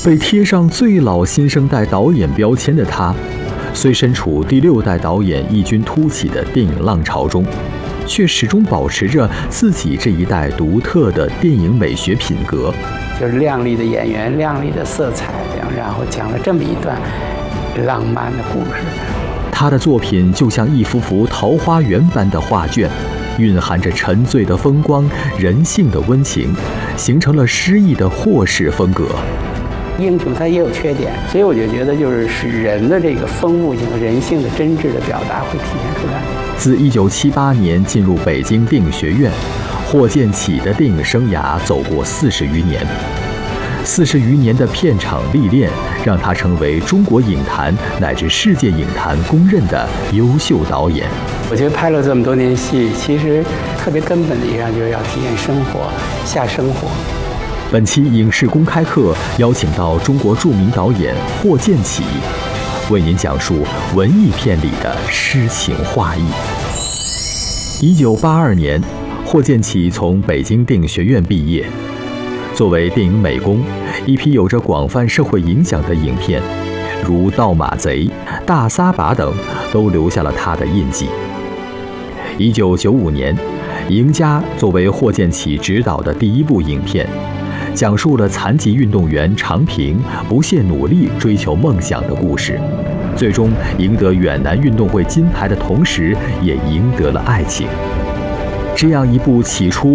被贴上最老新生代导演标签的他，虽身处第6代导演异军突起的电影浪潮中，却始终保持着自己这一代独特的电影美学品格。 就是亮丽的演员、亮丽的色彩，然后讲了这么一段浪漫的故事。 他的作品就像一幅幅桃花源般的画卷，蕴含着沉醉的风光、人性的温情，形成了诗意的霍氏风格。 英雄他也有缺点，所以我就觉得就是使人的这个丰富性和人性的真挚的表达会体现出来。 自1978年进入北京电影学院，霍建起的电影生涯走过40余年。40余年的片场历练，让他成为中国影坛乃至世界影坛公认的优秀导演。 我觉得拍了这么多年戏，其实特别根本的一样就是要体验生活，下生活。 本期影视公开课邀请到中国著名导演霍建起，为您讲述文艺片里的诗情画意。1982年，霍建起从北京电影学院毕业。作为电影美工，一批有着广泛社会影响的影片，如《盗马贼》《大撒把》等，都留下了他的印记。1995年，《赢家》作为霍建起执导的第一部影片，讲述了残疾运动员常平不懈努力追求梦想的故事，最终赢得远南运动会金牌的同时，也赢得了爱情。这样一部起初